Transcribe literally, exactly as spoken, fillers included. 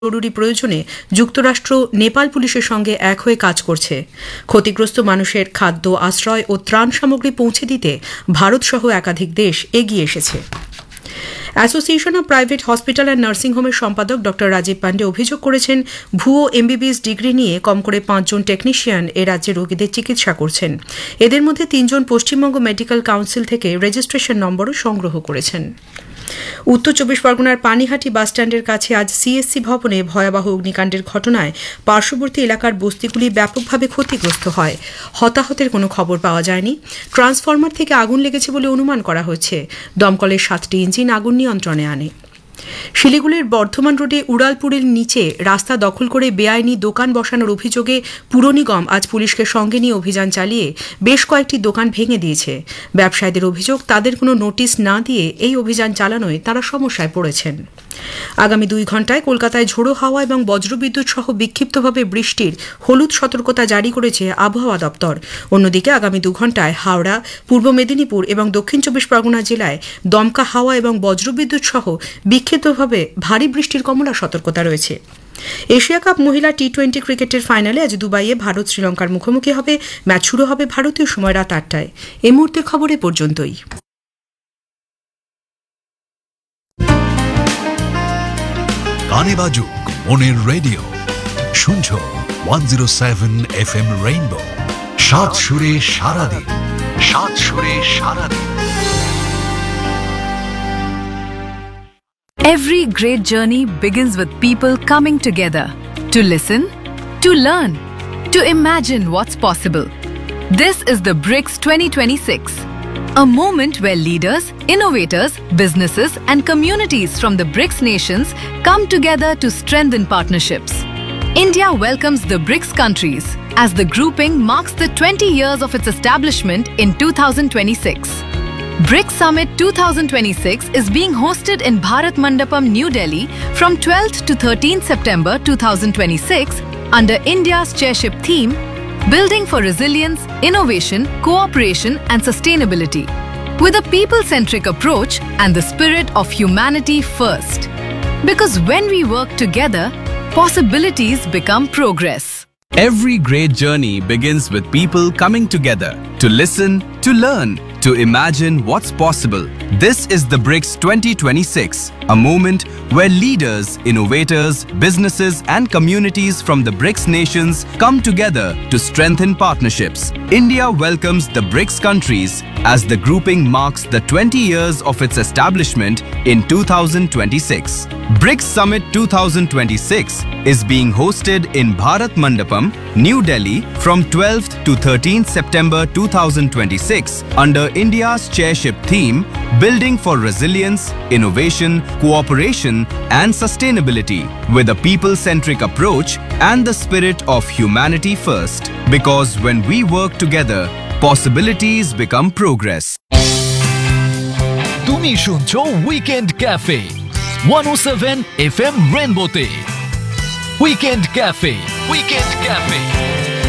জরুরি প্রয়োজনে যুক্তরাষ্ট্র নেপাল পুলিশের সঙ্গে এক হয়ে কাজ করছে। ক্ষতিগ্রস্ত মানুষের খাদ্য, আশ্রয় ও ত্রাণ সামগ্রী পৌঁছে দিতে ভারতসহ একাধিক দেশ এগিয়ে এসেছে। Association of private hospital and nursing হোমের সম্পাদক ড রাজীব পান্ডে অভিযোগ করেছেন, ভুয়ো এমবিবিএস ডিগ্রি নিয়ে কম করে পাঁচজন টেকনিশিয়ান এ রাজ্যে রোগীদের চিকিৎসা করছেন। এদের মধ্যে তিনজন পশ্চিমবঙ্গ মেডিকেল কাউন্সিল থেকে রেজিস্ট্রেশন নম্বরও সংগ্রহ করেছেন। উত্তর চব্বিশ পরগনার পানিহাটি বাসস্ট্যান্ডের কাছে আজ সিএসসি ভবনে ভয়াবহ অগ্নিকাণ্ডের ঘটনায় পার্শ্ববর্তী এলাকার বস্তিগুলি ব্যাপকভাবে ক্ষতিগ্রস্ত হয়। হতাহতের কোনো খবর পাওয়া যায়নি। ট্রান্সফরমার থেকে আগুন লেগেছে বলে অনুমান করা হচ্ছে। দমকলের সাতটি ইঞ্জিন আগুন নিয়ন্ত্রণে আনে। শিলিগুড়ির বর্ধমান রোডে উড়ালপুরের নিচে রাস্তা দখল করে বেআইনি দোকান বসানোর অভিযোগে পুর নিগম আজ পুলিশকে সঙ্গে নিয়ে অভিযান চালিয়ে বেশ কয়েকটি দোকান ভেঙে দিয়েছে। ব্যবসায়ীদের অভিযোগ, তাদের কোনো নোটিশ না দিয়ে এই অভিযান চালানোয় তারা সমস্যায় পড়েছেন। আগামী দুই ঘণ্টায় কলকাতায় ঝোড়ো হাওয়া এবং বজ্রবিদ্যুৎ সহ বিক্ষিপ্তভাবে বৃষ্টির হলুদ সতর্কতা জারি করেছে আবহাওয়া দপ্তর। অন্যদিকে আগামী দু ঘণ্টায় হাওড়া, পূর্ব মেদিনীপুর এবং দক্ষিণ চব্বিশ পরগনা জেলায় দমকা হাওয়া এবং বজ্রবিদ্যুৎ সহ বিক্ষিপ্তভাবে ভারী বৃষ্টির কমলা সতর্কতা রয়েছে। এশিয়া কাপ মহিলা টি টোয়েন্টি ক্রিকেটের ফাইনালে আজ দুবাইয়ে ভারত শ্রীলঙ্কার মুখোমুখি হবে। ম্যাচ শুরু হবে ভারতীয় সময় রাত আটটায়। এই মুহূর্তের খবরে পর্যন্তই। গানে বাজুক মনের রেডিও, শুনছো one zero seven F M rainbow. সাত সুরে সারাদিন, সাত সুরে সারাদিন। Every great journey begins with people coming together to listen, to learn, to imagine what's possible. This is the BRICS twenty twenty-six, a moment where leaders, innovators, businesses and communities from the BRICS nations come together to strengthen partnerships. India welcomes the BRICS countries as the grouping marks the twenty years of its establishment in two thousand twenty-six. BRICS Summit twenty twenty-six is being hosted in Bharat Mandapam, New Delhi from twelfth to thirteenth September twenty twenty-six under India's chairship theme, Building for Resilience, Innovation, Cooperation and Sustainability, with a people-centric approach and the spirit of humanity first. Because when we work together, possibilities become progress. Every great journey begins with people coming together to listen, to learn, to imagine what's possible. This is the BRICS twenty twenty-six, a moment where leaders, innovators, businesses and communities from the BRICS nations come together to strengthen partnerships. India welcomes the BRICS countries as the grouping marks the twenty years of its establishment in two thousand twenty-six. BRICS Summit twenty twenty-six is being hosted in Bharat Mandapam, New Delhi from twelfth to thirteenth September twenty twenty-six under India's chairship theme, Building for Resilience, Innovation, Cooperation and Sustainability, with a people-centric approach and the spirit of humanity first. Because when we work together, possibilities become progress. তুমি শুনছো weekend cafe one oh seven F M রেইনবোতে। Weekend cafe, weekend cafe.